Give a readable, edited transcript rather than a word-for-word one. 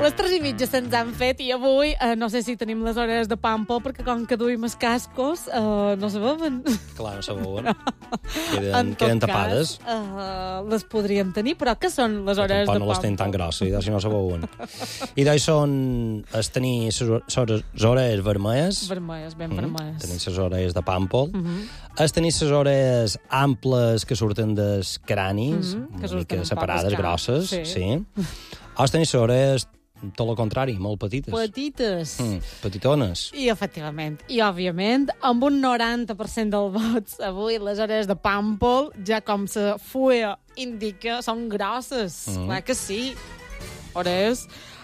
Les 3:30 se'ns han fet i avui no sé si tenim les orelles de pàmpol perquè com que duim els cascos no se veuen. Clar, no se veuen. Queden tapades. Les podríem tenir, però què són les orelles de pàmpol? No les tenen tan grosses, si no se veuen. I d'ahir són tenir les orelles vermelles. Vermelles, ben vermelles. Tenir les orelles de pàmpol. Tenir les orelles amples que surten dels cranis, una mica separades, grosses. Sí. Tenir les orelles tot el contrari, molt petites. Petites. Petitones. I, efectivament, i òbviament, amb un 90% dels vots avui, les orelles de pàmpol, ja com la fulla indica, són grosses. Clar que sí. Orelles